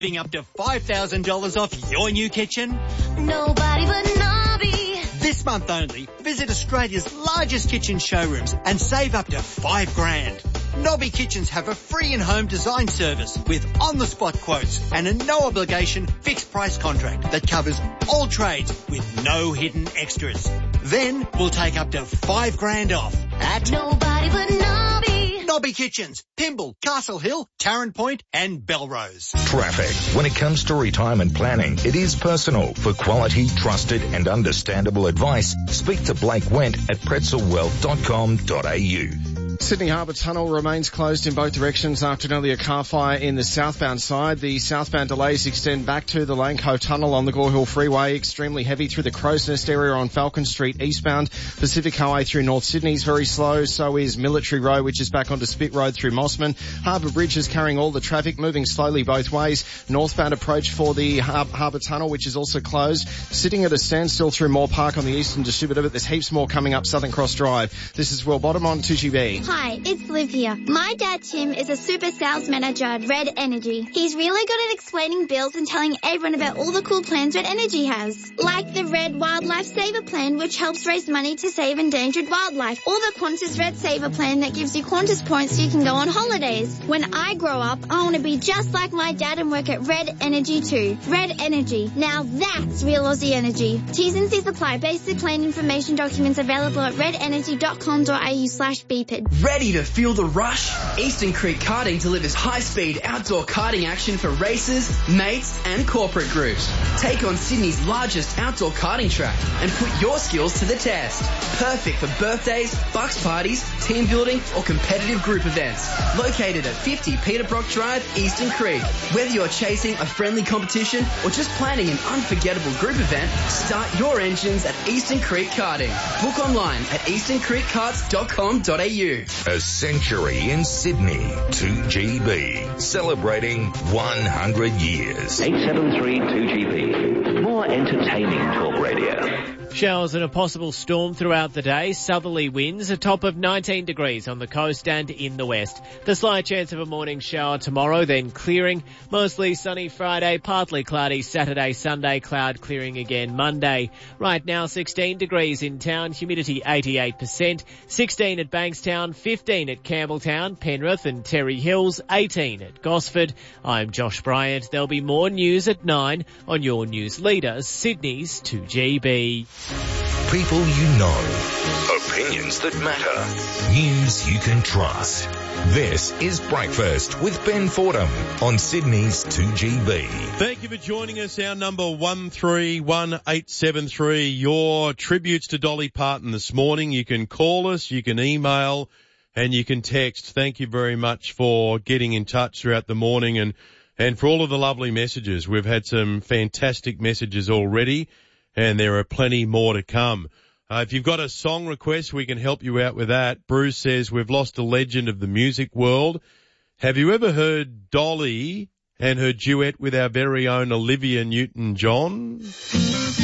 Giving up to $5,000 off your new kitchen? Nobody but Nobby. This month only, visit Australia's largest kitchen showrooms and save up to $5,000. Nobby Kitchens have a free in-home design service with on-the-spot quotes and a no-obligation fixed-price contract that covers all trades with no hidden extras. Then we'll take up to $5,000 off at Nobody but Nobby. Nobby Kitchens, Pymble, Castle Hill, Tarrant Point and Belrose. Traffic. When it comes to retirement planning, it is personal. For quality, trusted and understandable advice, speak to Blake Wendt at pretzelwealth.com.au. Sydney Harbour Tunnel remains closed in both directions after an earlier car fire in the southbound side. The southbound delays extend back to the Lane Cove Tunnel on the Gore Hill Freeway. Extremely heavy through the Crow's Nest area on Falcon Street eastbound. Pacific Highway through North Sydney is very slow. So is Military Road, which is back onto Spit Road through Mossman. Harbour Bridge is carrying all the traffic, moving slowly both ways. Northbound approach for the Harbour Tunnel, which is also closed. Sitting at a standstill through Moore Park on the Eastern Distributor, but there's heaps more coming up Southern Cross Drive. This is Will Bottom on 2GB. Hi, it's Liv here. My dad Tim is a super sales manager at Red Energy. He's really good at explaining bills and telling everyone about all the cool plans Red Energy has. Like the Red Wildlife Saver Plan, which helps raise money to save endangered wildlife. Or the Qantas Red Saver Plan that gives you Qantas points so you can go on holidays. When I grow up, I want to be just like my dad and work at Red Energy too. Red Energy. Now that's real Aussie energy. T's and C's apply. Basic plan information documents available at redenergy.com.au/BPID. Ready to feel the rush? Eastern Creek Karting delivers high-speed outdoor karting action for races, mates and corporate groups. Take on Sydney's largest outdoor karting track and put your skills to the test. Perfect for birthdays, bucks parties, team building or competitive group events. Located at 50 Peter Brock Drive, Eastern Creek. Whether you're chasing a friendly competition or just planning an unforgettable group event, start your engines at Eastern Creek Karting. Book online at easterncreekkarts.com.au. A century in Sydney, 2GB, celebrating 100 years. 873 2GB, more entertaining talk radio. Showers and a possible storm throughout the day. Southerly winds, a top of 19 degrees on the coast and in the west. The slight chance of a morning shower tomorrow, then clearing. Mostly sunny Friday, partly cloudy Saturday, Sunday, cloud clearing again Monday. Right now 16 degrees in town, humidity 88%, 16 at Bankstown, 15 at Campbelltown, Penrith and Terry Hills, 18 at Gosford. I'm Josh Bryant. There'll be more news at 9 on your news leader, Sydney's 2GB. People you know. Opinions that matter. News you can trust. This is Breakfast with Ben Fordham on Sydney's 2GB. Thank you for joining us. Our number 131873. Your tributes to Dolly Parton this morning. You can call us, you can email, and you can text. Thank you very much for getting in touch throughout the morning and for all of the lovely messages. We've had some fantastic messages already, and there are plenty more to come. If you've got a song request, we can help you out with that. Bruce says, we've lost a legend of the music world. Have you ever heard Dolly and her duet with our very own Olivia Newton-John?